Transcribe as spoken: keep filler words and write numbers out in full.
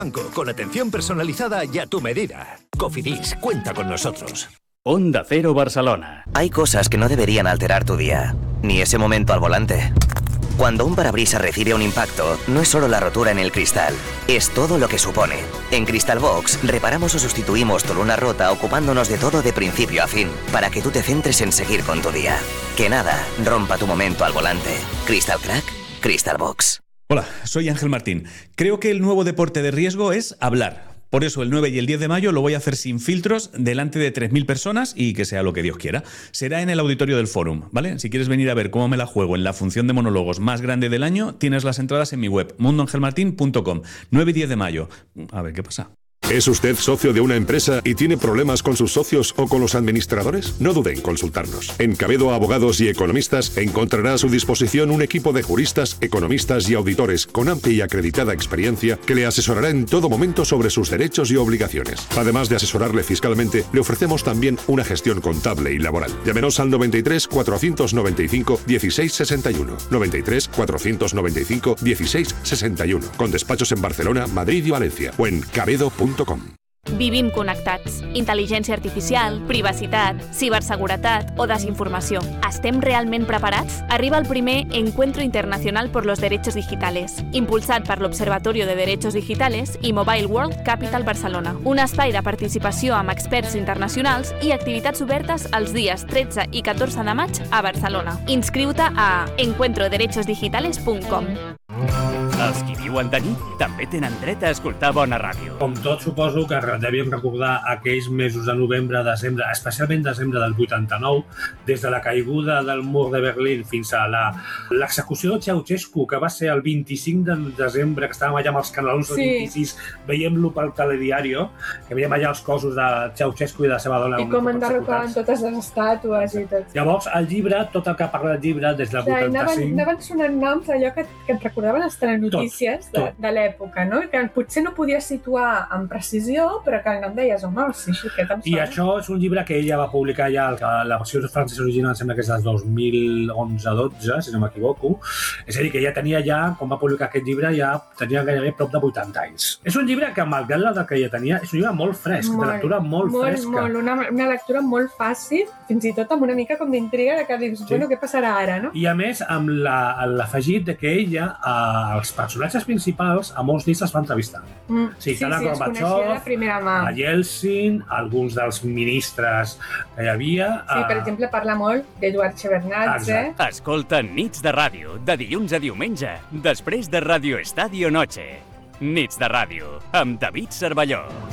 Banco, con atención personalizada y a tu medida. Cofidis, cuenta con nosotros. Onda Cero Barcelona. Hay cosas que no deberían alterar tu día, ni ese momento al volante. Cuando un parabrisas recibe un impacto, no es solo la rotura en el cristal, es todo lo que supone. En Cristalbox reparamos o sustituimos tu luna rota ocupándonos de todo de principio a fin, para que tú te centres en seguir con tu día. Que nada rompa tu momento al volante. Crystal Crack, Cristalbox. Hola, soy Ángel Martín. Creo que el nuevo deporte de riesgo es hablar. Por eso el nueve y el diez de mayo lo voy a hacer sin filtros, delante de tres mil personas y que sea lo que Dios quiera. Será en el auditorio del Fórum, ¿vale? Si quieres venir a ver cómo me la juego en la función de monólogos más grande del año, tienes las entradas en mi web, mundo ángel martín punto com. nueve y diez de mayo. A ver qué pasa. ¿Es usted socio de una empresa y tiene problemas con sus socios o con los administradores? No dude en consultarnos. En Cabedo Abogados y Economistas encontrará a su disposición un equipo de juristas, economistas y auditores con amplia y acreditada experiencia que le asesorará en todo momento sobre sus derechos y obligaciones. Además de asesorarle fiscalmente, le ofrecemos también una gestión contable y laboral. Llámenos al noventa y tres, cuatrocientos noventa y cinco, dieciséis sesenta y uno. noventa y tres, cuatrocientos noventa y cinco, dieciséis sesenta y uno. Con despachos en Barcelona, Madrid y Valencia. O en cabedo punto com. Vivim connectats. Intel·ligència artificial, privacitat, ciberseguretat o desinformació. ¿Estem realment preparats? Arriba el primer Encuentro Internacional por los Derechos Digitales, impulsat per l'Observatorio de Derechos Digitales i Mobile World Capital Barcelona. Un espai de participació amb experts internacionals i activitats obertes els dies tretze i catorze de maig a Barcelona. Inscriu-te a encuentro derechos digitales punt com. Els qui viuen de nit també tenen dret a escoltar bona ràdio. Com tot, suposo que devíem recordar aquells mesos de novembre, desembre, especialment desembre del vuitanta-nou, des de la caiguda del mur de Berlín fins a la l'execució de Ceausescu, que va ser el vint-i-cinc de desembre, que estàvem allà amb els canalons del sí. vint-i-sis, veiem-lo pel telediario, que veiem allà els cossos de Ceausescu i de la seva dona. I com enderrocaven totes les estàtues i tot. Llavors, el llibre, tot el que parla del llibre, des del vuitanta-cinc... Anaven sonant noms allò que, que et recordaven les telenotícies tot, tot. de, de l'època, no? Que potser no podies situar amb precisió, però que el nom deies, home, sí, sí, que I això és un llibre que ella va publicar ja, la versió francesa original sembla que és del dos mil onze dotze, si no m'equivoco. És a dir, que ja tenia ja, quan va publicar aquest llibre, ja tenia gairebé prop de vuitanta anys. És un llibre que, malgrat l'edat que ella tenia, és un llibre molt fresc, molt, de lectura molt, molt fresca. Molt, una, una lectura molt fàcil, fins i tot amb una mica com d'intriga, que dius, sí. bueno, què passarà ara, no? I a més, amb l'afegit de que ella, eh, els personatges principals, a molts d'ells els va entrevistar. Mm. Sí, sí, sí, els coneixia de primera mà. A Yeltsin, alguns dels ministres que hi havia... Sí, per exemple, parla molt d'Eduard Shevardnadze. Escolta Nits de Ràdio, de dilluns a diumenge, després de Radio Estadio Noche. Nits de Ràdio, amb David Cervelló.